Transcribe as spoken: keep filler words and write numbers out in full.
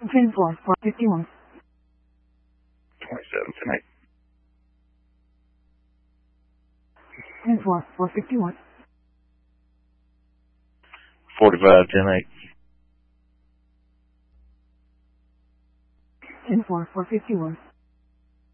ten four, four fifty-one. twenty-seven tonight. ten four, four fifty-one. forty-five tonight. ten four, four fifty-one.